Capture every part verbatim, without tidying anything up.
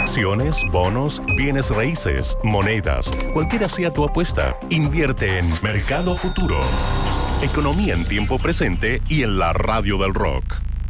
Acciones, bonos, bienes raíces, monedas, cualquiera sea tu apuesta, invierte en Mercado Futuro. Economía en tiempo presente y en la radio del rock.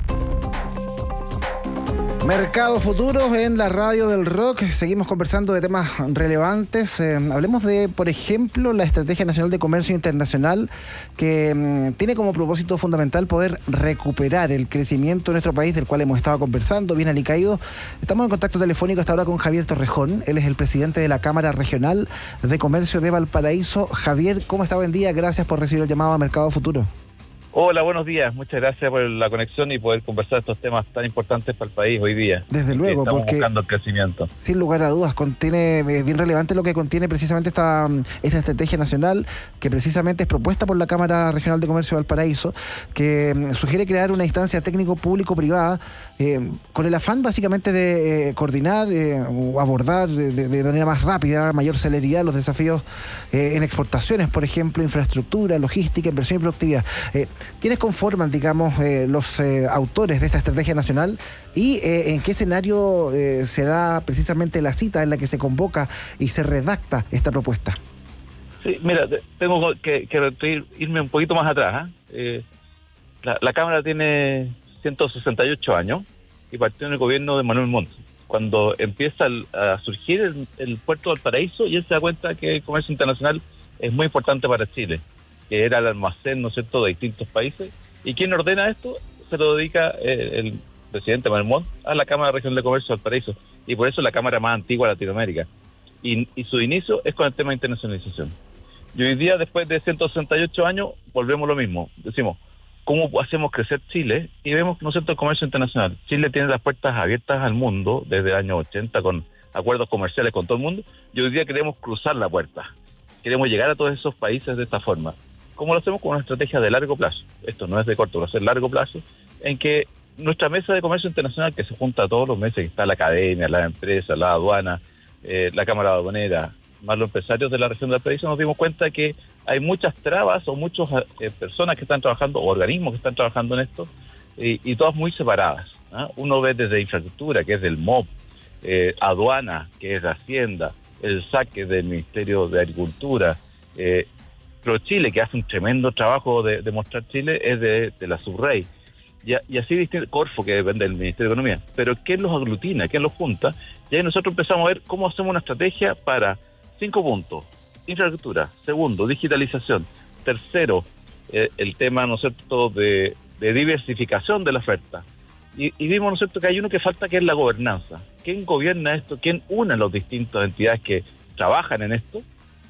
Mercado Futuros en la radio del rock. Seguimos conversando de temas relevantes. Eh, hablemos de, por ejemplo, la Estrategia Nacional de Comercio Internacional, que mm, tiene como propósito fundamental poder recuperar el crecimiento de nuestro país, del cual hemos estado conversando, bien alicaído. Estamos en contacto telefónico hasta ahora con Javier Torrejón. Él es el presidente de la Cámara Regional de Comercio de Valparaíso. Javier, ¿cómo está? Buen día. Gracias por recibir el llamado a Mercado Futuro. Hola, buenos días. Muchas gracias por la conexión y poder conversar estos temas tan importantes para el país hoy día. Desde luego, estamos porque buscando el crecimiento. Sin lugar a dudas, contiene, es bien relevante lo que contiene precisamente esta, esta estrategia nacional, que precisamente es propuesta por la Cámara Regional de Comercio de Valparaíso, que um, sugiere crear una instancia técnico-público-privada eh, con el afán básicamente de eh, coordinar eh, o abordar de, de, de manera más rápida, mayor celeridad los desafíos eh, en exportaciones, por ejemplo, infraestructura, logística, inversión y productividad. Eh, ¿Quiénes conforman, digamos, eh, los eh, autores de esta estrategia nacional y eh, en qué escenario eh, se da precisamente la cita en la que se convoca y se redacta esta propuesta? Sí, mira, tengo que, que irme un poquito más atrás. ¿eh? Eh, la, la Cámara tiene ciento sesenta y ocho años y partió en el gobierno de Manuel Montt. Cuando empieza el, a surgir el, el puerto de Valparaíso, y él se da cuenta que el comercio internacional es muy importante para Chile, que era el almacén, ¿no es cierto?, de distintos países. ¿Y quién ordena esto? Se lo dedica eh, el presidente Manuel Montt a la Cámara Regional de Comercio de Valparaíso, y por eso es la Cámara más antigua de Latinoamérica. Y, y su inicio es con el tema de internacionalización. Y hoy día, después de ciento sesenta y ocho años, volvemos a lo mismo. Decimos, ¿cómo hacemos crecer Chile? Y vemos, ¿no es cierto?, el comercio internacional. Chile tiene las puertas abiertas al mundo desde el año ochenta con acuerdos comerciales con todo el mundo, y hoy día queremos cruzar la puerta. Queremos llegar a todos esos países de esta forma. ¿Cómo lo hacemos? Con una estrategia de largo plazo. Esto no es de corto, va a ser largo plazo, en que nuestra mesa de comercio internacional, que se junta todos los meses, que está la academia, la empresa, la aduana, eh, la Cámara Aduanera, más los empresarios de la región de Valparaíso, nos dimos cuenta que hay muchas trabas o muchas eh, personas que están trabajando, o organismos que están trabajando en esto, y, y todas muy separadas. ¿eh? Uno ve desde infraestructura, que es del M O P, eh, aduana, que es de Hacienda, el S A C, que es del Ministerio de Agricultura, eh, ProChile, que hace un tremendo trabajo de, de mostrar Chile, es de, de la Subrey. Y, y así distinto, Corfo, que depende del Ministerio de Economía. Pero ¿quién los aglutina? ¿Quién los junta? Y ahí nosotros empezamos a ver cómo hacemos una estrategia para cinco puntos. Infraestructura. Segundo, digitalización. Tercero, eh, el tema, ¿no es cierto?, de, de diversificación de la oferta. Y, y vimos, ¿no es cierto?, que hay uno que falta, que es la gobernanza. ¿Quién gobierna esto? ¿Quién une a las distintas entidades que trabajan en esto?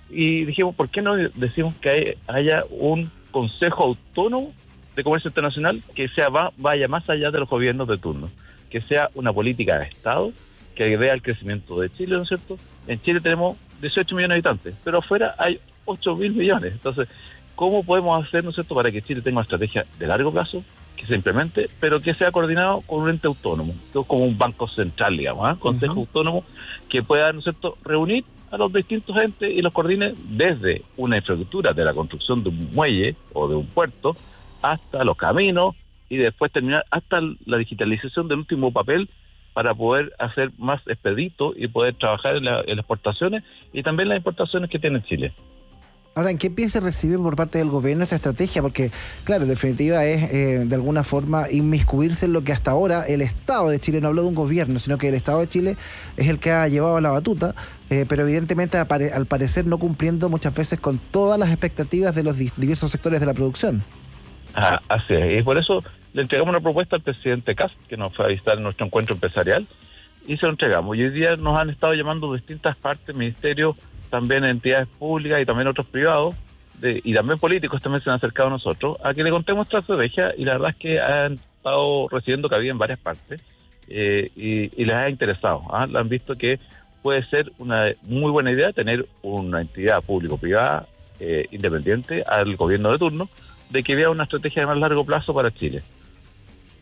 Y dijimos, ¿por qué no decimos que hay, haya un Consejo Autónomo de Comercio Internacional que sea va, vaya más allá de los gobiernos de turno? Que sea una política de Estado que vea el crecimiento de Chile, ¿no es cierto? En Chile tenemos dieciocho millones de habitantes, pero afuera hay ocho mil millones. Entonces, ¿cómo podemos hacer, ¿no es cierto?, para que Chile tenga una estrategia de largo plazo, que se implemente, pero que sea coordinado con un ente autónomo, como un banco central, digamos, ¿eh? Consejo uh-huh. Autónomo, que pueda, ¿no es cierto?, reunir a los distintos entes y los coordine desde una infraestructura de la construcción de un muelle o de un puerto hasta los caminos, y después terminar hasta la digitalización del último papel, para poder hacer más expedito y poder trabajar en, la, en las exportaciones y también las importaciones que tiene Chile. Ahora, ¿en qué pie se recibe por parte del gobierno esta estrategia? Porque, claro, en definitiva es eh, de alguna forma inmiscuirse en lo que hasta ahora el Estado de Chile, no hablo de un gobierno, sino que el Estado de Chile es el que ha llevado la batuta, eh, pero evidentemente al parecer no cumpliendo muchas veces con todas las expectativas de los diversos sectores de la producción. Ah, así es, y por eso le entregamos una propuesta al presidente Kast, que nos fue a visitar en nuestro encuentro empresarial, y se lo entregamos. Y hoy día nos han estado llamando de distintas partes, ministerios, también entidades públicas y también otros privados, de, y también políticos también se han acercado a nosotros, a que le contemos nuestra estrategia, y la verdad es que han estado recibiendo cabida en varias partes, eh, y, y les ha interesado. ¿ah? Han visto que puede ser una muy buena idea tener una entidad público-privada eh, independiente al gobierno de turno, de que vea una estrategia de más largo plazo para Chile.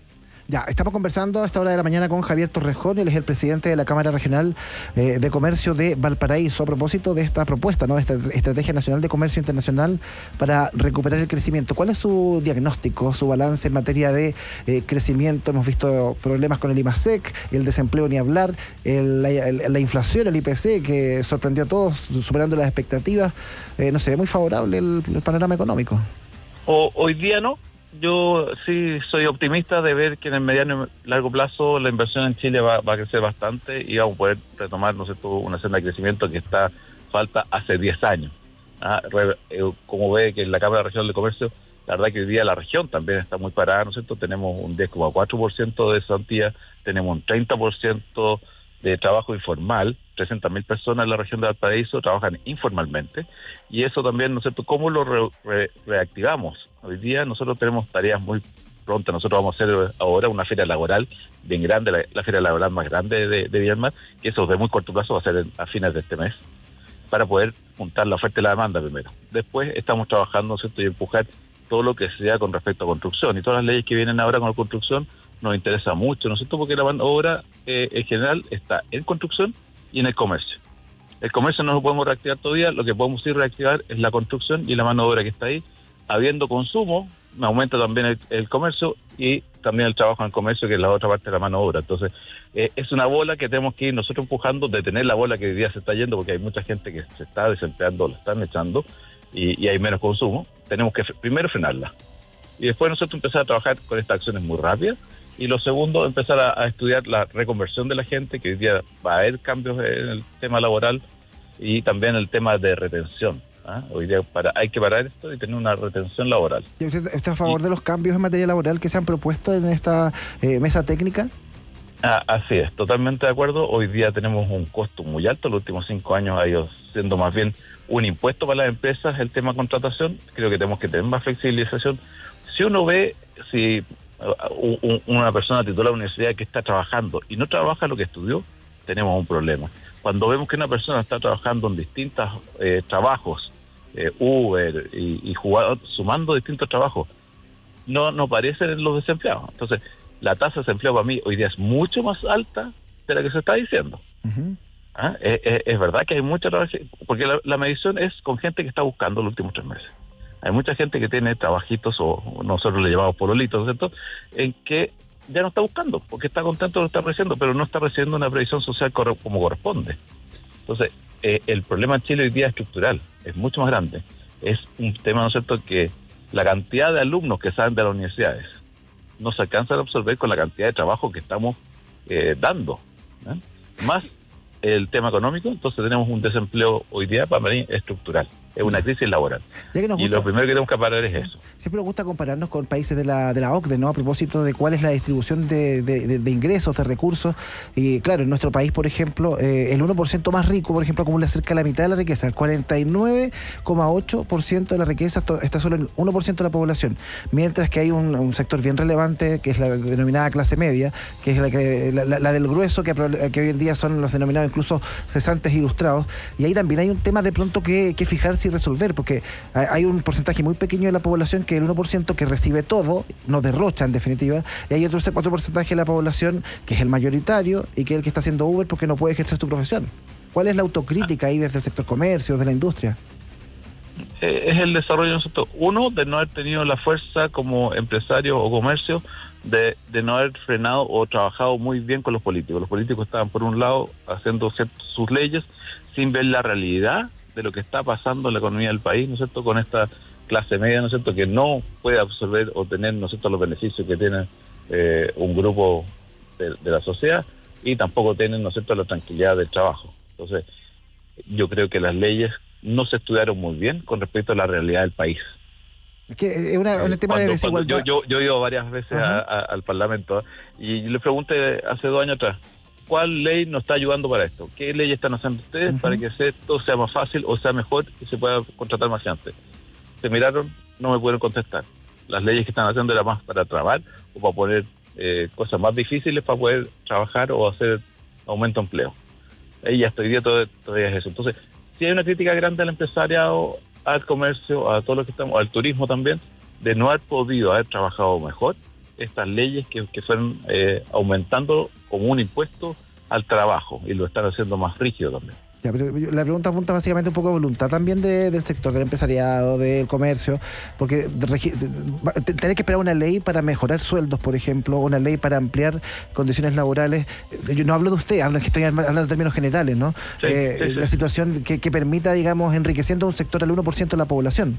Ya, estamos conversando a esta hora de la mañana con Javier Torrejón, él es el presidente de la Cámara Regional eh, de Comercio de Valparaíso, a propósito de esta propuesta, ¿no? Esta Estrategia Nacional de Comercio Internacional para recuperar el crecimiento. ¿Cuál es su diagnóstico, su balance en materia de eh, crecimiento? Hemos visto problemas con el IMASEC, el desempleo ni hablar, el, la, el, la inflación, el I P C, que sorprendió a todos, superando las expectativas. Eh, no se ve muy favorable el, el panorama económico. O, hoy día no. Yo sí soy optimista de ver que en el mediano y largo plazo la inversión en Chile va, va a crecer bastante y vamos a poder retomar, ¿no sé, una senda de crecimiento que está falta hace diez años. Ah, re, eh, como ve que en la Cámara Regional de Comercio, la verdad que hoy día la región también está muy parada, ¿no es cierto? Tenemos un diez coma cuatro por ciento de cesantía, tenemos un treinta por ciento de trabajo informal, trescientas mil personas en la región de Valparaíso trabajan informalmente, y eso también, ¿no es cierto?, ¿cómo lo re, re, reactivamos? Hoy día nosotros tenemos tareas muy prontas. Nosotros vamos a hacer ahora una feria laboral bien grande, la, la feria laboral más grande de, de Viña del Mar, que eso de muy corto plazo va a ser a fines de este mes, para poder juntar la oferta y la demanda primero. Después estamos trabajando, ¿no es cierto?, y empujar todo lo que sea con respecto a construcción, y todas las leyes que vienen ahora con la construcción nos interesa mucho, ¿no es cierto?, porque la mano obra eh, en general está en construcción y en el comercio. El comercio no lo podemos reactivar todavía, lo que podemos sí reactivar es la construcción y la mano obra que está ahí. Habiendo consumo, aumenta también el, el comercio y también el trabajo en el comercio, que es la otra parte de la mano obra. Entonces, eh, es una bola que tenemos que ir nosotros empujando, detener la bola que hoy día se está yendo, porque hay mucha gente que se está desempleando, la están echando, y, y hay menos consumo. Tenemos que primero frenarla. Y después nosotros empezar a trabajar con estas acciones muy rápidas. Y lo segundo, empezar a, a estudiar la reconversión de la gente, que hoy día va a haber cambios en el tema laboral y también el tema de retención. ¿Ah? Hoy día para, hay que parar esto y tener una retención laboral. ¿Y usted está a favor y, de los cambios en materia laboral que se han propuesto en esta eh, mesa técnica? Ah, así es, totalmente de acuerdo. Hoy día tenemos un costo muy alto. Los últimos cinco años ha ido siendo más bien un impuesto para las empresas el tema de contratación. Creo que tenemos que tener más flexibilización. Si uno ve, si uh, una persona titulada de la universidad que está trabajando y no trabaja lo que estudió, tenemos un problema. Cuando vemos que una persona está trabajando en distintos eh, trabajos, Eh, Uber y, y jugador, sumando distintos trabajos, no, no aparecen en los desempleados. Entonces, la tasa de desempleo para mí hoy día es mucho más alta de la que se está diciendo. Uh-huh. ¿Ah? Es, es, es verdad que hay mucha trabajo, porque la, la medición es con gente que está buscando los últimos tres meses. Hay mucha gente que tiene trabajitos, o nosotros le llamamos pololitos, ¿cierto?, en que ya no está buscando, porque está contento de lo que está recibiendo, pero no está recibiendo una previsión social cor- como corresponde. Entonces, eh, el problema en Chile hoy día es estructural, es mucho más grande. Es un tema, ¿no es cierto?, que la cantidad de alumnos que salen de las universidades no se alcanza a absorber con la cantidad de trabajo que estamos eh, dando, ¿eh? Más el tema económico. Entonces tenemos un desempleo hoy día para mí estructural. Es una crisis laboral. Ya que nos gusta, y lo primero que tenemos que parar es sí. eso. Siempre nos gusta compararnos con países de la de la O C D E, ¿no? A propósito de cuál es la distribución de, de, de, de ingresos, de recursos. Y claro, en nuestro país, por ejemplo, eh, el uno por ciento más rico, por ejemplo, acumula cerca de la mitad de la riqueza. El cuarenta y nueve coma ocho por ciento de la riqueza está solo en el uno por ciento de la población. Mientras que hay un, un sector bien relevante, que es la denominada clase media, que es la, que, la, la, la del grueso, que, que hoy en día son los denominados incluso cesantes ilustrados. Y ahí también hay un tema de pronto que, que fijarse y resolver, porque hay un porcentaje muy pequeño de la población, que es el uno por ciento, que recibe todo, no derrocha en definitiva, y hay otro, otro porcentaje de la población que es el mayoritario y que es el que está haciendo Uber porque no puede ejercer su profesión. ¿Cuál es la autocrítica ahí desde el sector comercio, de la industria? Eh, es el desarrollo de nosotros. Uno, de no haber tenido la fuerza como empresario o comercio, de, de no haber frenado o trabajado muy bien con los políticos. Los políticos estaban, por un lado, haciendo sus leyes sin ver la realidad de lo que está pasando en la economía del país, ¿no es cierto?, con esta clase media, ¿no es cierto?, que no puede absorber o tener, ¿no es cierto?, los beneficios que tiene eh, un grupo de, de la sociedad, y tampoco tienen, ¿no es cierto?, la tranquilidad del trabajo. Entonces, yo creo que las leyes no se estudiaron muy bien con respecto a la realidad del país. Es que es una, un tema cuando, de desigualdad. Yo, yo, yo he ido varias veces a, a, al Parlamento, ¿eh? y le pregunté hace dos años atrás, ¿cuál ley nos está ayudando para esto? ¿Qué leyes están haciendo ustedes uh-huh. para que esto sea más fácil o sea mejor y se pueda contratar más gente? Se miraron, no me pudieron contestar. Las leyes que están haciendo era más para trabar o para poner eh, cosas más difíciles para poder trabajar o hacer aumento de empleo. Ahí ya estoy día todavía, todavía es eso. Entonces, si hay una crítica grande al empresariado, al comercio, a todo lo que estamos, al turismo también, de no haber podido haber trabajado mejor estas leyes que, que fueron eh, aumentando como un impuesto al trabajo y lo están haciendo más rígido también. Ya, pero la pregunta apunta básicamente un poco de voluntad también de, del sector, del empresariado, del comercio, porque tener que esperar una ley para mejorar sueldos, por ejemplo, una ley para ampliar condiciones laborales. Yo no hablo de usted, hablo, que estoy hablando en términos generales, ¿no? Sí, eh, sí, sí. La situación que, que permita, digamos, enriqueciendo un sector al uno por ciento de la población.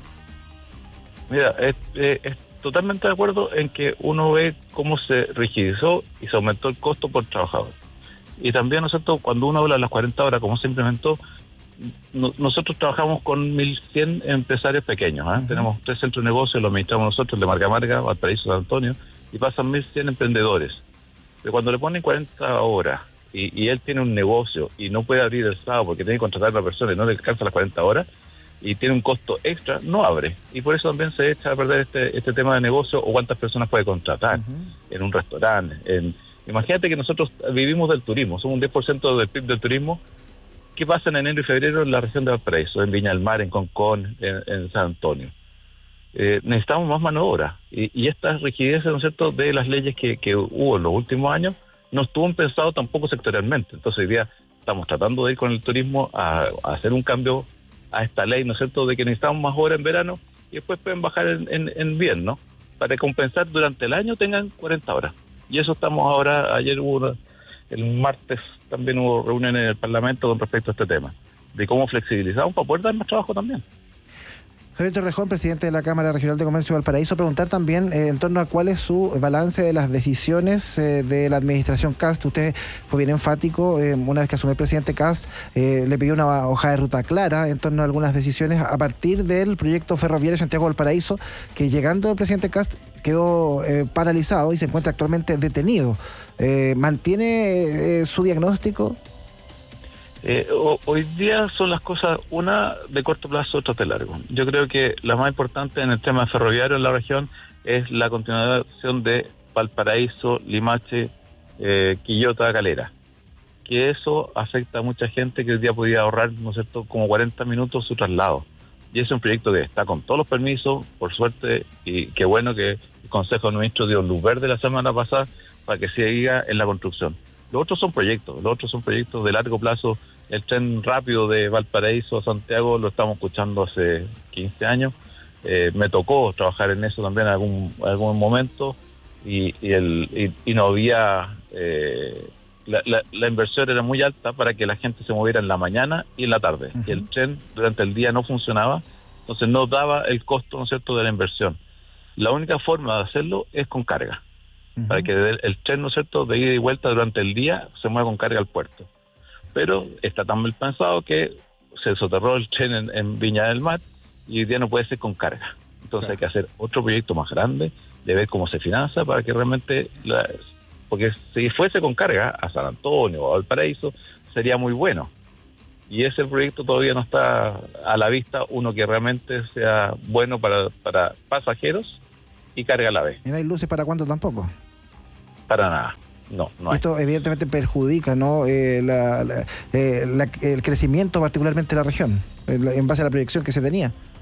Mira, es, es, es totalmente de acuerdo en que uno ve cómo se rigidizó y se aumentó el costo por trabajador. Y también, ¿no es cierto?, cuando uno habla de las cuarenta horas, como se implementó, no, nosotros trabajamos con mil cien empresarios pequeños. ¿eh? Uh-huh. Tenemos tres centros de negocio, lo administramos nosotros, el de Marca Marca, Valparaíso, San Antonio, y pasan mil cien emprendedores. Pero cuando le ponen cuarenta horas y, y él tiene un negocio y no puede abrir el sábado porque tiene que contratar a una persona y no le alcanza las cuarenta horas y tiene un costo extra, no abre. Y por eso también se echa a perder este, este tema de negocio o cuántas personas puede contratar uh-huh. en un restaurante, en... Imagínate que nosotros vivimos del turismo, somos un diez por ciento del P I B del turismo. ¿Qué pasa en enero y febrero en la región de Valparaíso, en Viña del Mar, en Concón, en, en San Antonio? Eh, necesitamos más mano de obra. Y, y estas rigideces, ¿no es cierto?, de las leyes que, que hubo en los últimos años, no estuvo pensado tampoco sectorialmente. Entonces hoy día estamos tratando de ir con el turismo a, a hacer un cambio a esta ley, ¿no es cierto?, de que necesitamos más horas en verano y después pueden bajar en, en, en invierno, para compensar durante el año tengan cuarenta horas. Y eso estamos ahora, ayer hubo, una, el martes también hubo reunión en el Parlamento con respecto a este tema, de cómo flexibilizamos para poder dar más trabajo también. Javier Torrejón, presidente de la Cámara Regional de Comercio de Valparaíso, preguntar también eh, en torno a cuál es su balance de las decisiones eh, de la administración Kast. Usted fue bien enfático, eh, una vez que asumió el presidente Kast, eh, le pidió una hoja de ruta clara en torno a algunas decisiones a partir del proyecto ferroviario Santiago-Valparaíso, que llegando el presidente Kast quedó eh, paralizado y se encuentra actualmente detenido. Eh, ¿Mantiene eh, su diagnóstico? Eh, hoy día son las cosas, una de corto plazo, otra de largo. Yo creo que la más importante en el tema ferroviario en la región es la continuación de Valparaíso, Limache, eh, Quillota, Calera. Que eso afecta a mucha gente que hoy día podía ahorrar, ¿no es cierto?, como cuarenta minutos su traslado. Y es un proyecto que está con todos los permisos, por suerte, y qué bueno que el Consejo de Ministros dio luz verde la semana pasada para que siga en la construcción. Los otros son proyectos, los otros son proyectos de largo plazo. El tren rápido de Valparaíso a Santiago lo estamos escuchando hace quince años. Eh, me tocó trabajar en eso también en algún, algún momento y, y, el, y, y no había... Eh, la, la, la inversión era muy alta para que la gente se moviera en la mañana y en la tarde. Uh-huh. Y el tren durante el día no funcionaba, entonces no daba el costo, ¿no es cierto?, de la inversión. La única forma de hacerlo es con carga. Uh-huh. Para que el, el tren, ¿no es cierto?, de ida y vuelta durante el día se mueva con carga al puerto. Pero está tan mal pensado que se soterró el tren en, en Viña del Mar y hoy día no puede ser con carga. Entonces claro, hay que hacer otro proyecto más grande, de ver cómo se finanza para que realmente... La, porque si fuese con carga a San Antonio o a Valparaíso sería muy bueno. Y ese proyecto todavía no está a la vista, uno que realmente sea bueno para, para pasajeros y carga a la vez. ¿Y no hay luces para cuánto tampoco? Para nada. No, no hay. Esto evidentemente perjudica, ¿no? Eh, la, la, eh, la, el crecimiento particularmente de la región, en base a la proyección que se tenía.